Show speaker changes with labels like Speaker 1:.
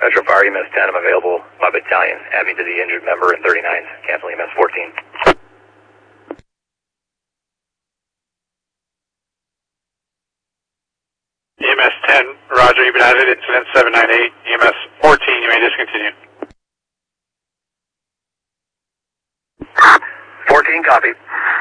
Speaker 1: Metro Fire EMS 10, I'm available. My battalion, add me to the injured member in 39s. Cancel EMS 14.
Speaker 2: EMS 10, roger, you've been added, incident 798. EMS 14, you may discontinue.
Speaker 1: 14, copy.